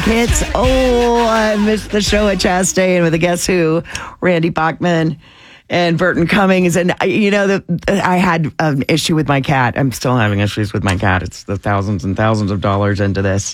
Hits. Oh, I missed the show at Chastain with the Guess Who, Randy Bachman and Burton Cummings. And, I had an issue with my cat. I'm still having issues with my cat. It's the thousands and thousands of dollars into this.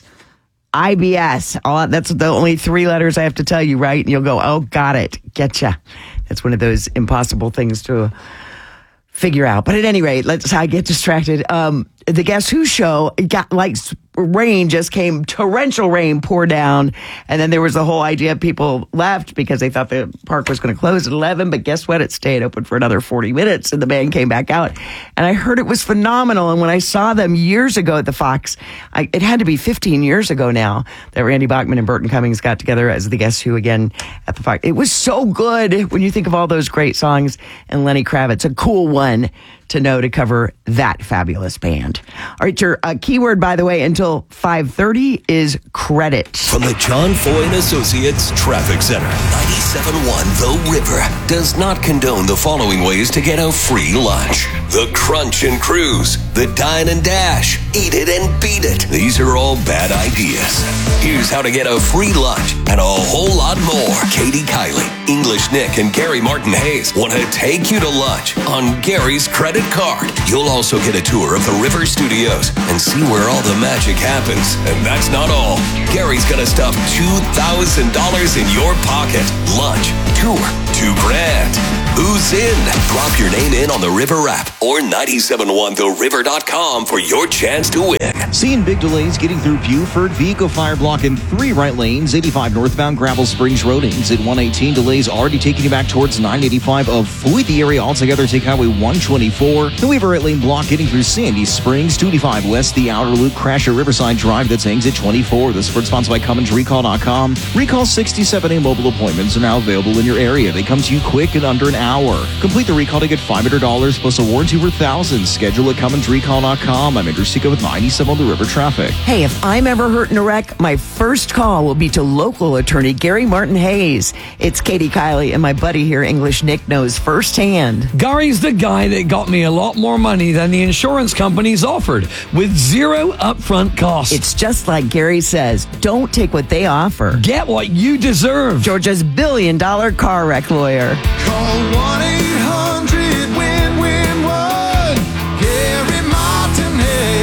IBS. That's the only 3 letters I have to tell you, right? And you'll go, oh, got it. Getcha. That's one of those impossible things to figure out. But at any rate, I get distracted. The Guess Who show, it got rain just came, torrential rain poured down. And then there was the whole idea people left because they thought the park was going to close at 11. But guess what? It stayed open for another 40 minutes and the band came back out. And I heard it was phenomenal. And when I saw them years ago at the Fox, it had to be 15 years ago now that Randy Bachman and Burton Cummings got together as the Guess Who again at the Fox. It was so good when you think of all those great songs and Lenny Kravitz, a cool one to know to cover that fabulous band. All right, your keyword, by the way, until 5:30 is credit. From the John Foy & Associates Traffic Center, 97.1 The River does not condone the following ways to get a free lunch. The Crunch and Cruise, the Dine and Dash, Eat It and Beat It. These are all bad ideas. Here's how to get a free lunch and a whole lot more. Katie Kiley, English Nick, and Gary Martin Hayes want to take you to lunch on Gary's credit card. You'll also get a tour of the River Studios and see where all the magic happens. And that's not all. Gary's gonna stuff $2,000 in your pocket. Lunch, tour, $2,000. Who's in? Drop your name in on the River app or 971theriver.com for your chance to win. Seeing big delays getting through Buford. Vehicle fire block in 3 right lanes. 85 northbound Gravel Springs Road. Exit 118. Delays already taking you back towards 985. Avoid the area altogether. Take Highway 124. The Weaver right lane block getting through Sandy Springs. 285 west. The outer loop crash at Riverside Drive. That's exit 24. This is sponsored by CummonsRecall.com. Recall 67A mobile appointments are now available in your area. They come to you quick in under an hour. Complete the recall to get $500 plus a warranty worth thousands. Schedule at CummonsRecall.com. I'm Andrew Sika with 97 on the River Traffic. Hey, if I'm ever hurt in a wreck, my first call will be to local attorney Gary Martin Hayes. It's Katie Kiley, and my buddy here, English Nick, knows firsthand. Gary's the guy that got me a lot more money than the insurance companies offered with 0 upfront costs. It's just like Gary says, don't take what they offer. Get what you deserve. Georgia's $1 billion car wreck lawyer. Call 1-800-WIN-WIN-1. Gary Martin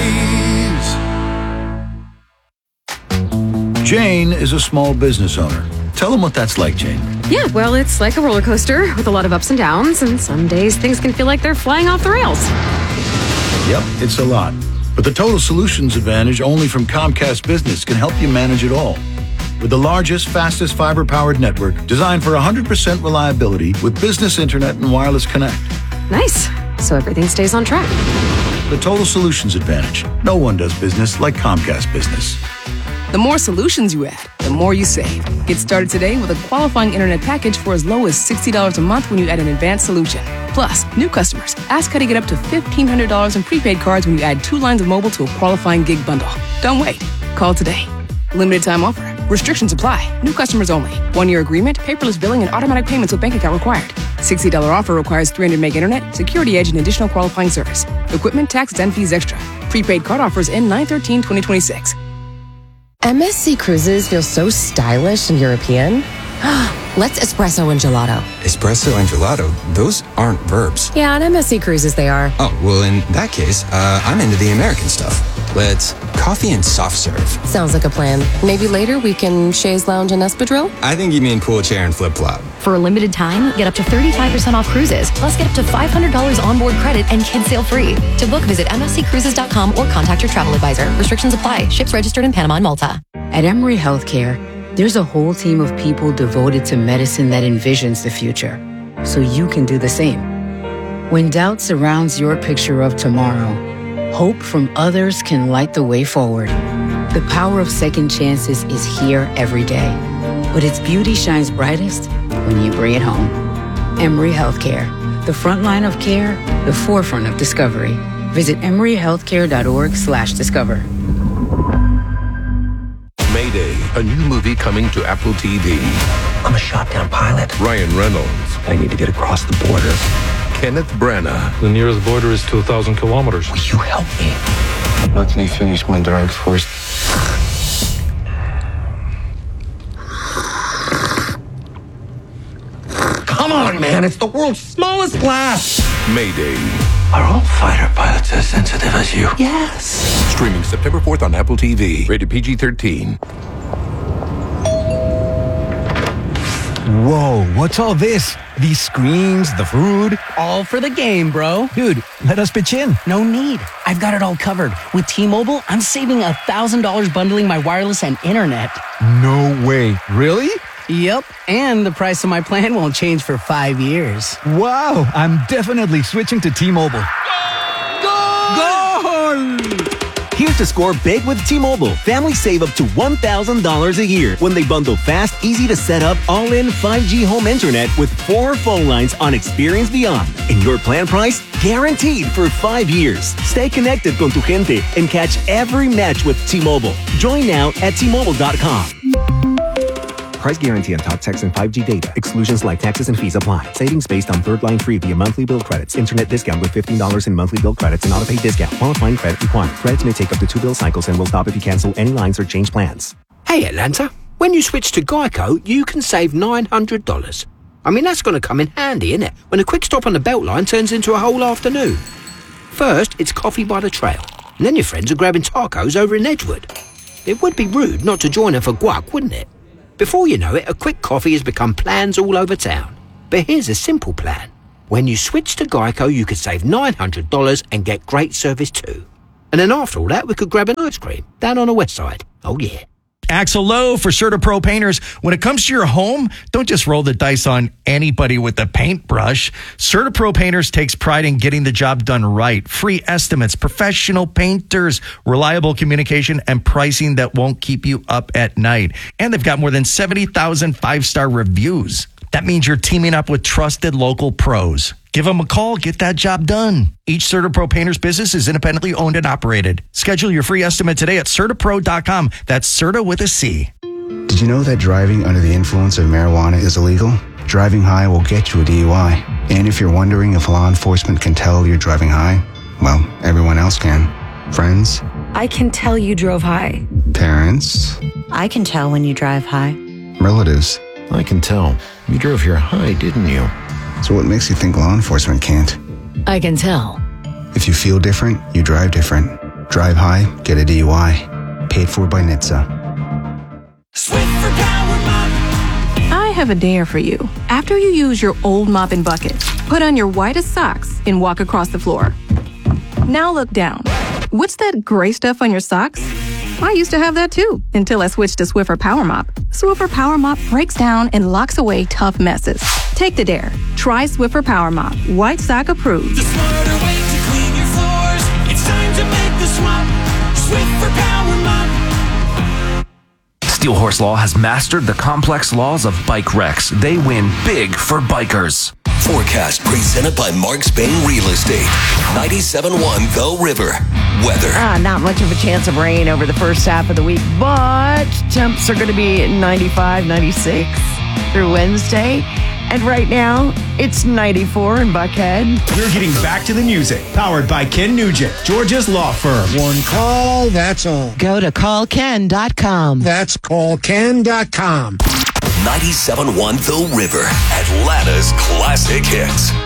Hayes. Jane is a small business owner. Tell them what that's like, Jane. Yeah, well, it's like a roller coaster with a lot of ups and downs, and some days things can feel like they're flying off the rails. Yep, it's a lot. But the Total Solutions Advantage only from Comcast Business can help you manage it all. With the largest, fastest fiber-powered network designed for 100% reliability with business internet and wireless connect. Nice. So everything stays on track. The Total Solutions Advantage. No one does business like Comcast Business. The more solutions you add, the more you save. Get started today with a qualifying internet package for as low as $60 a month when you add an advanced solution. Plus, new customers, ask how to get up to $1,500 in prepaid cards when you add 2 lines of mobile to a qualifying gig bundle. Don't wait. Call today. Limited time offer. Restrictions apply. New customers only. 1-year agreement, paperless billing, and automatic payments with bank account required. $60 offer requires 300 meg internet, security edge, and additional qualifying service. Equipment, taxes, and fees extra. Prepaid card offers end 9/13/2026. MSC Cruises feels so stylish and European. Let's espresso and gelato. Espresso and gelato? Those aren't verbs. Yeah, on MSC Cruises they are. Oh, well, in that case, I'm into the American stuff. Let's coffee and soft serve. Sounds like a plan. Maybe later we can chaise lounge and espadrille? I think you mean pool chair and flip-flop. For a limited time, get up to 35% off cruises, plus get up to $500 onboard credit and kids sail free. To book, visit msccruises.com or contact your travel advisor. Restrictions apply. Ships registered in Panama and Malta. At Emory Healthcare, there's a whole team of people devoted to medicine that envisions the future, so you can do the same. When doubt surrounds your picture of tomorrow, hope from others can light the way forward. The power of second chances is here every day, but its beauty shines brightest when you bring it home. Emory Healthcare, the front line of care, the forefront of discovery. Visit emoryhealthcare.org/discover. Mayday, a new movie coming to Apple TV. I'm a shot-down pilot. Ryan Reynolds. I need to get across the border. Kenneth Branagh. The nearest border is 2,000 kilometers. Will you help me? Let me finish my drink first. Come on, man. It's the world's smallest blast. Mayday. Are all fighter pilots as sensitive as you? Yes. Streaming September 4th on Apple TV. Rated PG-13. Whoa, what's all this? These screens, the food? All for the game, bro. Dude, let us pitch in. No need. I've got it all covered. With T-Mobile, I'm saving $1,000 bundling my wireless and internet. No way. Really? Yep, and the price of my plan won't change for 5 years. Wow, I'm definitely switching to T-Mobile. Goal! Here's to score big with T-Mobile. Families save up to $1,000 a year when they bundle fast, easy to set up, all-in 5G home internet with 4 phone lines on Experience Beyond. And your plan price, guaranteed for 5 years. Stay connected con tu gente and catch every match with T-Mobile. Join now at T-Mobile.com. Price guarantee on top text and 5G data. Exclusions like taxes and fees apply. Savings based on third line free via monthly bill credits. Internet discount with $15 in monthly bill credits and auto-pay discount. Qualifying credit required. Credits may take up to 2 bill cycles and will stop if you cancel any lines or change plans. Hey Atlanta, when you switch to Geico, you can save $900. I mean, that's going to come in handy, innit? When a quick stop on the Beltline turns into a whole afternoon. First, it's coffee by the trail. And then your friends are grabbing tacos over in Edgewood. It would be rude not to join them for guac, wouldn't it? Before you know it, a quick coffee has become plans all over town. But here's a simple plan. When you switch to Geico, you could save $900 and get great service too. And then after all that, we could grab an ice cream down on the west side. Oh yeah. Axel Lowe for CertaPro Painters. When it comes to your home, don't just roll the dice on anybody with a paintbrush. CertaPro Painters takes pride in getting the job done right. Free estimates, professional painters, reliable communication, and pricing that won't keep you up at night. And they've got more than 70,000 5-star reviews. That means you're teaming up with trusted local pros. Give them a call. Get that job done. Each CertaPro Painters business is independently owned and operated. Schedule your free estimate today at CertaPro.com. That's Certa with a C. Did you know that driving under the influence of marijuana is illegal? Driving high will get you a DUI. And if you're wondering if law enforcement can tell you're driving high, well, everyone else can. Friends? I can tell you drove high. Parents? I can tell when you drive high. Relatives? I can tell. You drove here high, didn't you? So what makes you think law enforcement can't? I can tell. If you feel different, you drive different. Drive high, get a DUI. Paid for by NHTSA. I have a dare for you. After you use your old mop and bucket, put on your whitest socks and walk across the floor. Now look down. What's that gray stuff on your socks? I used to have that too, until I switched to Swiffer Power Mop. Swiffer Power Mop breaks down and locks away tough messes. Take the dare. Try Swiffer Power Mop. White sock approved. The smarter way to clean your floors. It's time to make the swap. Swiffer Power Mop. Steel Horse Law has mastered the complex laws of bike wrecks. They win big for bikers. Forecast presented by Mark Spain Real Estate. 97.1 The River. Weather. Not much of a chance of rain over the first half of the week, but temps are going to be 95, 96 through Wednesday. And right now, it's 94 in Buckhead. We're getting back to the music. Powered by Ken Nugent, Georgia's law firm. One call, that's all. Go to callken.com. That's callken.com. 97.1 The River. Atlanta's classic hits.